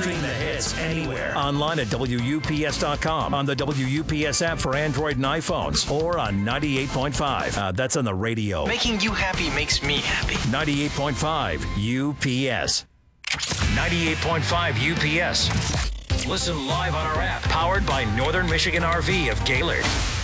Stream the hits anywhere. Online at WUPS.com, on the WUPS app for Android and iPhones, or on 98.5. That's on the radio. Making you happy makes me happy. 98.5 UPS. 98.5 UPS. Listen live on our app, powered by Northern Michigan RV of Gaylord.